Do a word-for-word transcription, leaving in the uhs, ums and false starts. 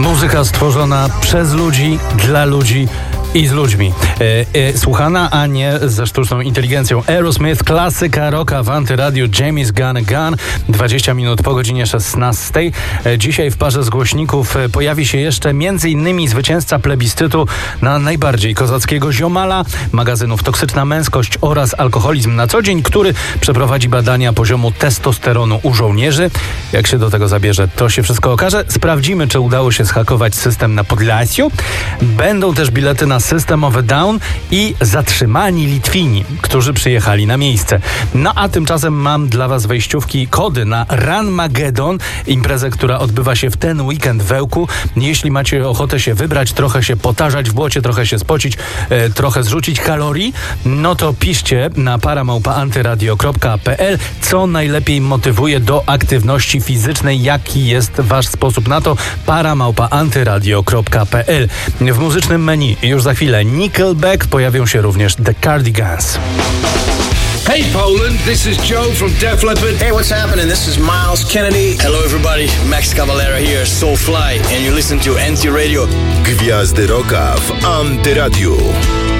Muzyka stworzona przez ludzi, dla ludzi i z ludźmi. E, e, słuchana, a nie ze sztuczną inteligencją. Aerosmith, klasyka rocka w Antyradiu, James Gunn Gun. dwadzieścia minut po godzinie szesnastej. E, dzisiaj w parze z głośników e, pojawi się jeszcze między innymi zwycięzca plebiscytu na najbardziej kozackiego ziomala magazynów Toksyczna Męskość oraz Alkoholizm na co dzień, który przeprowadzi badania poziomu testosteronu u żołnierzy. Jak się do tego zabierze, to się wszystko okaże. Sprawdzimy, czy udało się zhakować system na Podlasiu. Będą też bilety na System of a Down i zatrzymani Litwini, którzy przyjechali na miejsce. No a tymczasem mam dla was wejściówki, kody na Ranmageddon, imprezę, która odbywa się w ten weekend w Ełku. Jeśli macie ochotę się wybrać, trochę się potarzać w błocie, trochę się spocić, e, trochę zrzucić kalorii, no to piszcie na para małpa antyradio kropka pe el, co najlepiej motywuje do aktywności fizycznej, jaki jest wasz sposób na to. para małpa antyradio kropka pe el. W muzycznym menu już za chwilę Nickelback, pojawią się również The Cardigans. Hey Poland, this is Joe from Def Leppard. Hey, what's happening? This is Miles Kennedy. Hello everybody, Max Cavalera here, Soulfly, and you listen to Anti Radio. Gwiazdy Rocka w Antyradiu.